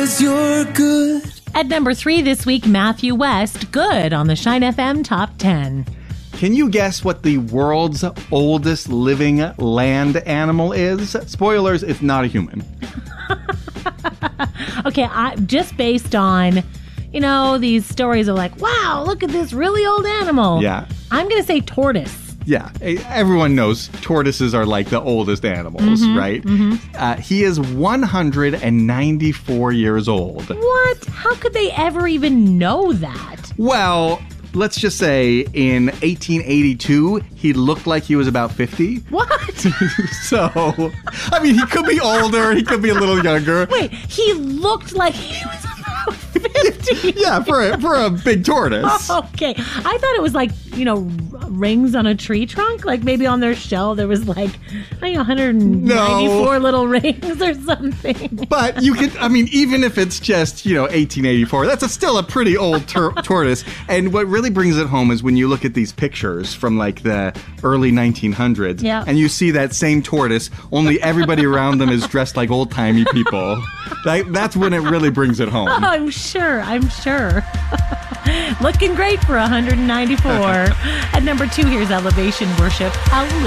'cause you're good. At number 3 this week, Matthew West, Good on the Shine FM Top 10. Can you guess what the world's oldest living land animal is? Spoilers, it's not a human. Okay, just based on, these stories of like, wow, look at this really old animal. Yeah. I'm going to say tortoise. Yeah, everyone knows tortoises are like the oldest animals, right? He is 194 years old. What? How could they ever even know that? Well, let's just say in 1882, he looked like he was about 50. What? So, I mean, he could be older, he could be a little younger. Wait, he looked like he was about 50? Yeah, for a big tortoise. Okay. I thought it was like, rings on a tree trunk. Like maybe on their shell there was like, 194 little rings or something. But you could, even if it's just, 1884, that's still a pretty old tortoise. And what really brings it home is when you look at these pictures from like the early 1900s, and you see that same tortoise, only everybody around them is dressed like old-timey people. That's when it really brings it home. Oh, I'm sure. Looking great for 194. At number 2, here's Elevation Worship. Hallelujah.